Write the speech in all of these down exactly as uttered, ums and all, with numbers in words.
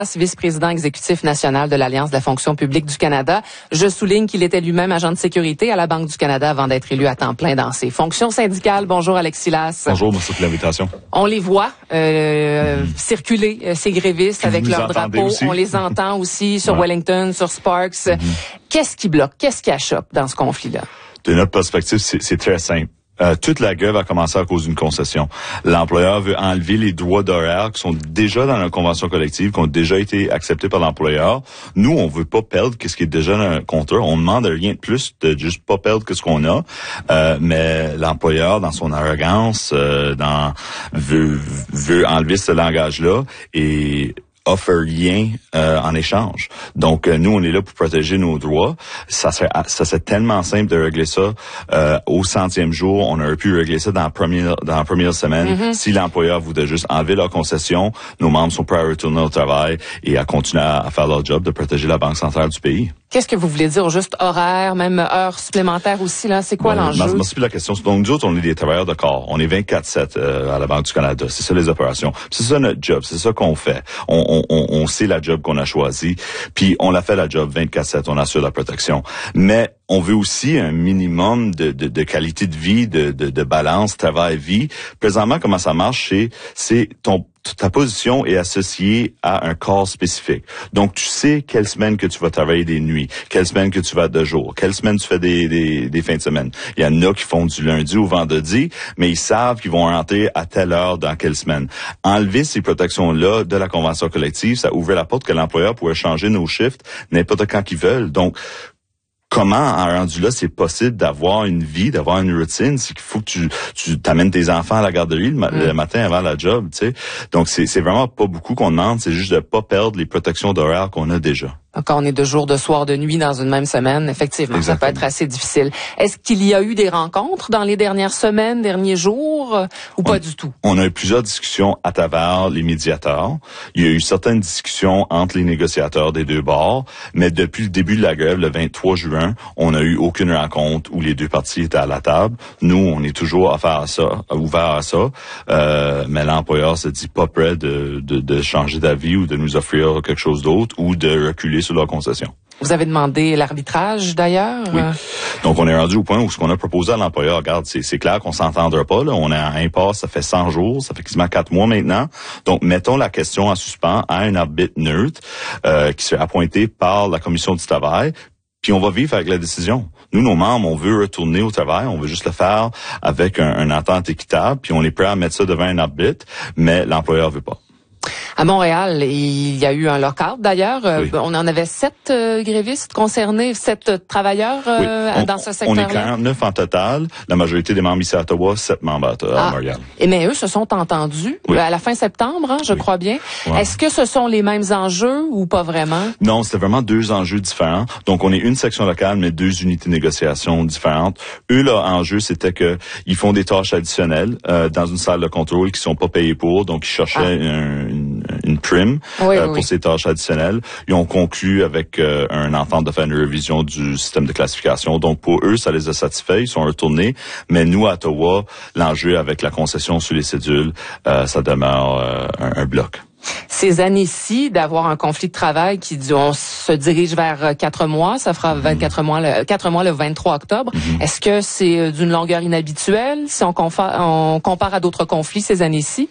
vice-président exécutif national de l'Alliance de la fonction publique du Canada. Je souligne qu'il était lui-même agent de sécurité à la Banque du Canada avant d'être élu à temps plein dans ses fonctions syndicales. Bonjour Alexis Lass. Bonjour, merci pour l'invitation. On les voit euh, mmh. circuler, euh, ces grévistes Puis avec leurs drapeaux. Aussi. On les entend aussi sur ouais. Wellington, sur Sparks. Mmh. Qu'est-ce qui bloque? Qu'est-ce qui achoppe dans ce conflit-là? De notre perspective, c'est, c'est très simple. Euh, toute la grève a commencé à cause d'une concession. L'employeur veut enlever les droits d'horaire qui sont déjà dans la convention collective, qui ont déjà été acceptés par l'employeur. Nous, on veut pas perdre ce qui est déjà dans le compteur. On demande rien de plus, de juste pas perdre ce qu'on a. Euh, mais l'employeur, dans son arrogance, euh, dans veut, veut enlever ce langage-là et offre rien euh, en échange. Donc, euh, nous, on est là pour protéger nos droits. Ça serait, ça serait tellement simple de régler ça euh, au centième jour. On aurait pu régler ça dans la première, dans la première semaine. Mm-hmm. Si l'employeur voulait juste enlever leur concession, nos membres sont prêts à retourner au travail et à continuer à faire leur job de protéger la Banque centrale du pays. Qu'est-ce que vous voulez dire? Juste horaire, même heures supplémentaires aussi, là? C'est quoi ouais, l'enjeu? Merci pour la question. Donc, nous autres, on est des travailleurs de corps. On est vingt-quatre sept euh, à la Banque du Canada. C'est ça les opérations. C'est ça notre job. C'est ça qu'on fait. On, on, on, on sait la job qu'on a choisie. Puis, on l'a fait la job vingt-quatre sept. On assure la protection. Mais, on veut aussi un minimum de, de, de qualité de vie, de, de, de balance, travail-vie. Présentement, comment ça marche, c'est, c'est ton ta position est associée à un corps spécifique. Donc, tu sais quelle semaine que tu vas travailler des nuits, quelle semaine que tu vas de jour, quelle semaine tu fais des, des, des fins de semaine. Il y en a qui font du lundi au vendredi, mais ils savent qu'ils vont rentrer à telle heure dans quelle semaine. Enlever ces protections-là de la convention collective, ça ouvrait la porte que l'employeur pourrait changer nos shifts n'importe quand qu'ils veulent. Donc, comment, en rendu là, c'est possible d'avoir une vie, d'avoir une routine? C'est qu'il faut que tu, tu t'amènes tes enfants à la garderie le, ma- mmh. le matin avant la job, tu sais. Donc, c'est, c'est vraiment pas beaucoup qu'on demande, c'est juste de pas perdre les protections d'horaire qu'on a déjà. Quand on est de jour, de soir, de nuit dans une même semaine, effectivement, Exactement. Ça peut être assez difficile. Est-ce qu'il y a eu des rencontres dans les dernières semaines, derniers jours, euh, ou on, pas du tout? On a eu plusieurs discussions à travers les médiateurs. Il y a eu certaines discussions entre les négociateurs des deux bords, mais depuis le début de la grève, le vingt-trois juin, on n'a eu aucune rencontre où les deux parties étaient à la table. Nous, on est toujours ouvert à ça, ouvert à ça, euh, mais l'employeur se dit pas prêt de, de, de changer d'avis ou de nous offrir quelque chose d'autre ou de reculer sur leur concession. Vous avez demandé l'arbitrage, d'ailleurs? Oui. Donc, on est rendu au point où ce qu'on a proposé à l'employeur, regarde, c'est, c'est clair qu'on s'entendra pas, là. On est en impasse, ça fait cent jours, ça fait quasiment quatre mois maintenant. Donc, mettons la question en suspens à un arbitre neutre, euh, qui sera appointé par la Commission du travail. Puis on va vivre avec la décision. Nous, nos membres, on veut retourner au travail, on veut juste le faire avec un, un entente équitable, puis on est prêt à mettre ça devant un arbitre, mais l'employeur veut pas. À Montréal, il y a eu un lockout d'ailleurs. Oui. On en avait sept euh, grévistes concernés, sept travailleurs euh, oui. on, dans ce secteur-là. On est quarante-neuf en total. La majorité des membres ici à Ottawa, sept membres à, à ah. Montréal. Et mais eux se sont entendus oui. à la fin septembre, hein, je oui. crois bien. Ouais. Est-ce que ce sont les mêmes enjeux ou pas vraiment? Non, c'était vraiment deux enjeux différents. Donc, on est une section locale, mais deux unités de négociation différentes. Eux, leur enjeu, c'était que ils font des tâches additionnelles euh, dans une salle de contrôle qui sont pas payées pour. Donc, ils cherchaient ah. un, une une prime oui, euh, oui. pour ces tâches additionnelles. Ils ont conclu avec euh, un entente de faire une révision du système de classification. Donc, pour eux, ça les a satisfaits. Ils sont retournés. Mais nous, à Ottawa, l'enjeu avec la concession sur les cédules, euh, ça demeure euh, un, un bloc. Ces années-ci, d'avoir un conflit de travail qui on se dirige vers quatre mois, ça fera vingt-quatre mois, le, quatre mois le vingt-trois octobre. Mm-hmm. Est-ce que c'est d'une longueur inhabituelle si on compare, on compare à d'autres conflits ces années-ci?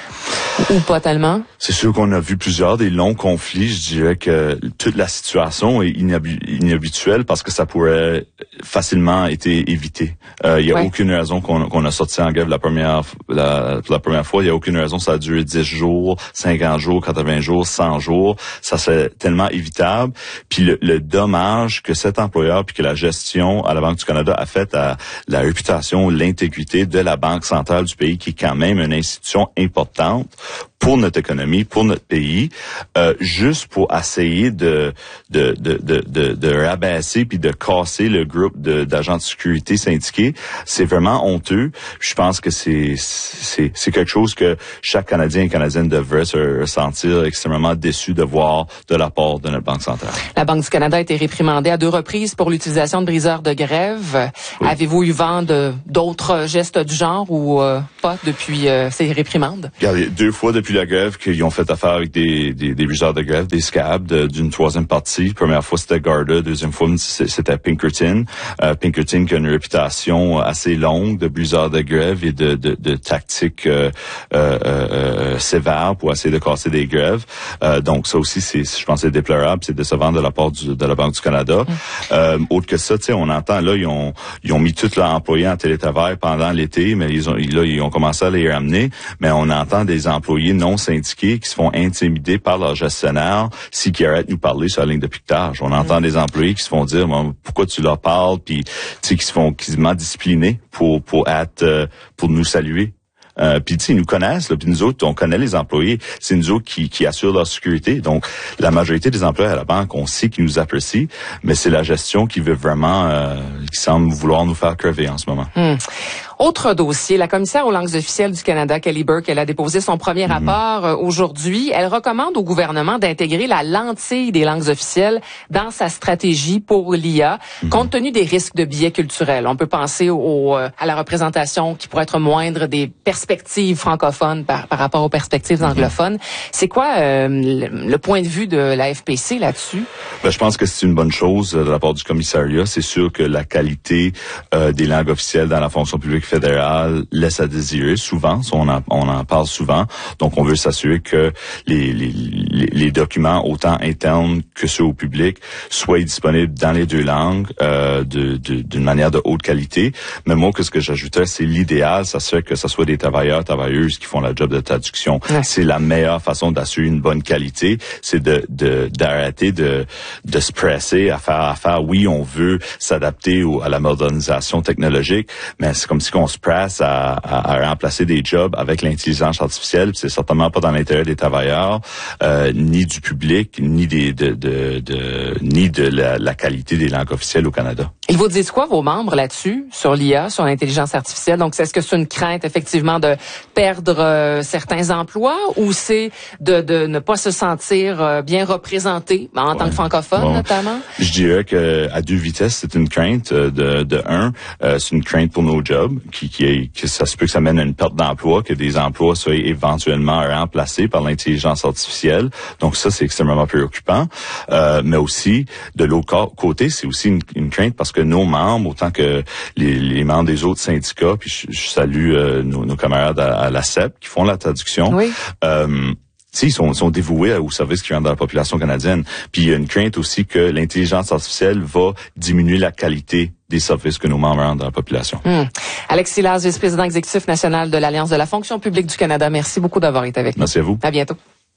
Ou pas tellement? C'est sûr qu'on a vu plusieurs des longs conflits. Je dirais que toute la situation est inhabi- inhabituelle parce que ça pourrait facilement être évité. Euh, il y a ouais. aucune raison qu'on, qu'on a sorti en grève la première, la, pour la première fois. Il y a aucune raison que ça a duré dix jours, cinquante jours, quatre-vingts jours, cent jours. Ça serait tellement évitable. Puis le, le dommage que cet employeur puis que la gestion à la Banque du Canada a fait à la réputation, l'intégrité de la Banque centrale du pays, qui est quand même une institution importante pour notre économie, pour notre pays, euh, juste pour essayer de de de de de, de rabaisser puis de casser le groupe de, d'agents de sécurité syndiqués, c'est vraiment honteux. Je pense que c'est c'est c'est quelque chose que chaque Canadien et Canadienne devrait se sentir extrêmement déçu de voir de la part de notre Banque centrale. La Banque du Canada a été réprimandée à deux reprises pour l'utilisation de briseurs de grève. Oui. Avez-vous eu vent de d'autres gestes du genre ou euh... pas depuis euh, ces réprimandes? Regardez, deux fois depuis la grève qu'ils ont fait affaire avec des, des, des briseurs de grève, des scabs de, d'une troisième partie. Première fois, c'était Garda. Deuxième fois, c'était Pinkerton. Euh, Pinkerton qui a une réputation assez longue de briseurs de grève et de, de, de tactiques euh, euh, euh, sévères pour essayer de casser des grèves. Euh, donc, ça aussi, c'est, je pense, c'est déplorable. C'est décevant de la part du, de la Banque du Canada. Mm. Euh, autre que ça, tu sais, on entend, là, ils ont, ils ont mis tous leurs employés en télétravail pendant l'été, mais ils ont, là, ils ont commencé à les ramener. Mais on entend des employés non syndiqués qui se font intimider par leur gestionnaire s'ils qui arrêtent de nous parler sur la ligne de piquetage. On entend mm. des employés qui se font dire, bon, pourquoi tu leur parles, puis, tu sais, qui se font quasiment disciplinés pour, pour être, euh, pour nous saluer. Euh, puis tu sais, ils nous connaissent, là, puis nous autres, on connaît les employés. C'est nous autres qui, qui assurent leur sécurité. Donc, la majorité des employés à la banque, on sait qu'ils nous apprécient, mais c'est la gestion qui veut vraiment, euh, qui semble vouloir nous faire crever en ce moment. Hum. Autre dossier, la commissaire aux langues officielles du Canada, Kelly Burke, elle a déposé son premier mm-hmm. rapport euh, aujourd'hui. Elle recommande au gouvernement d'intégrer la lentille des langues officielles dans sa stratégie pour l'I A, mm-hmm. compte tenu des risques de biais culturels. On peut penser au, euh, à la représentation qui pourrait être moindre des perspectives francophones par, par rapport aux perspectives mm-hmm. anglophones. C'est quoi euh, le, le point de vue de la F P C là-dessus? Ben, je pense que c'est une bonne chose de la part du commissariat. C'est sûr que la qualité euh, des langues officielles dans la fonction publique fédérale laisse à désirer souvent. On en, on en parle souvent. Donc, on veut s'assurer que les, les, les documents, autant internes que ceux au public, soient disponibles dans les deux langues euh, de, de, d'une manière de haute qualité. Mais moi, que ce que j'ajouterais, c'est l'idéal, ça serait que ce soit des travailleurs, travailleuses qui font la job de traduction. Ouais. C'est la meilleure façon d'assurer une bonne qualité. C'est de, de d'arrêter de, de se presser à faire, à faire. Oui, on veut s'adapter au, à la modernisation technologique, mais c'est comme si on se presse à, à, à remplacer des jobs avec l'intelligence artificielle. C'est certainement pas dans l'intérêt des travailleurs, euh, ni du public, ni des, de, de, de, ni de la, la qualité des langues officielles au Canada. Ils vous disent quoi, vos membres, là-dessus, sur l'I A, sur l'intelligence artificielle? Donc, est-ce que c'est une crainte, effectivement, de perdre euh, certains emplois ou c'est de, de ne pas se sentir euh, bien représenté, en ouais. tant que francophone, bon. notamment? Je dirais que à deux vitesses, c'est une crainte. De, de un, euh, c'est une crainte pour nos jobs, qui, qui, est, que ça se peut que ça mène à une perte d'emploi, que des emplois soient éventuellement remplacés par l'intelligence artificielle. Donc ça, c'est extrêmement préoccupant. Euh, mais aussi, de l'autre côté, c'est aussi une, une crainte parce que nos membres, autant que les, les membres des autres syndicats, puis je, je salue euh, nos, nos camarades à, à la C E P qui font la traduction, oui. euh, ils sont, sont dévoués au service qui rentre dans la population canadienne. Puis il y a une crainte aussi que l'intelligence artificielle va diminuer la qualité des services que nos membres rendent dans la population. Hum. Alexis Laz, vice-président exécutif national de l'Alliance de la fonction publique du Canada. Merci beaucoup d'avoir été avec nous. Merci à vous. À bientôt.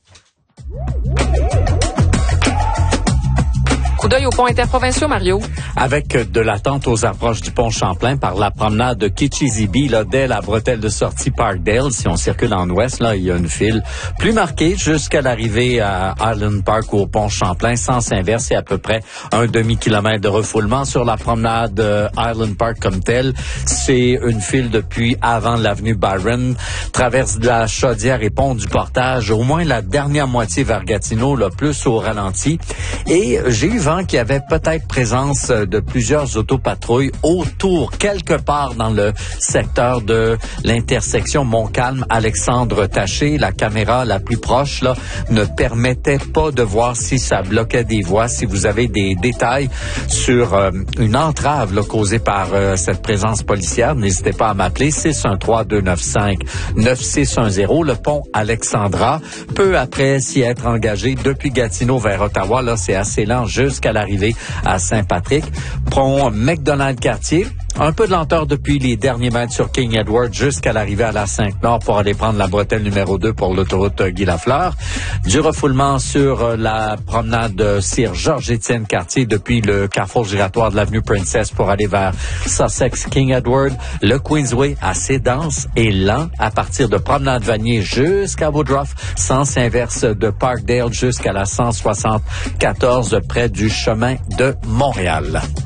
Coup d'œil au pont interprovinciaux, Mario. Avec de l'attente aux approches du pont Champlain par la promenade de Kitchizibee, là, dès la bretelle de sortie Parkdale, si on circule en ouest, là, il y a une file plus marquée jusqu'à l'arrivée à Island Park au pont Champlain. Sens inverse, il y a à peu près un demi-kilomètre de refoulement sur la promenade euh, Island Park comme telle. C'est une file depuis avant l'avenue Byron, traverse de la Chaudière et pont du Portage, au moins la dernière moitié vers Gatineau, là, plus au ralenti. Et j'ai eu vent qu'il y avait peut-être présence de plusieurs autopatrouilles autour, quelque part dans le secteur de l'intersection Montcalm-Alexandre-Taché. La caméra la plus proche là ne permettait pas de voir si ça bloquait des voies. Si vous avez des détails sur euh, une entrave là, causée par euh, cette présence policière, n'hésitez pas à m'appeler six un trois, deux neuf cinq, neuf six un zéro. Le pont Alexandra, peu après s'y être engagé depuis Gatineau vers Ottawa, là c'est assez lent jusqu'à l'arrivée à Saint-Patrick. Pont McDonald-Cartier, un peu de lenteur depuis les derniers mètres sur King Edward jusqu'à l'arrivée à la Sainte-Nord pour aller prendre la bretelle numéro deux pour l'autoroute Guy-Lafleur. Du refoulement sur la promenade Sir Georges-Étienne Cartier depuis le carrefour giratoire de l'avenue Princess pour aller vers Sussex King Edward. Le Queensway assez dense et lent à partir de promenade Vanier jusqu'à Woodruff, sens inverse de Parkdale jusqu'à la cent soixante-quatorze près du chemin de Montréal.